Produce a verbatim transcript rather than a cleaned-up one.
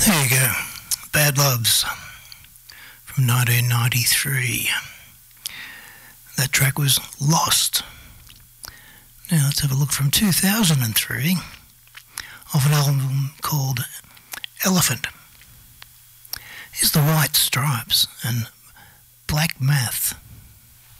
There you go. Bad Loves from nineteen ninety-three. That track was Lost. Now let's have a look from two thousand three of an album called Elephant. Here's the White Stripes and Black Math.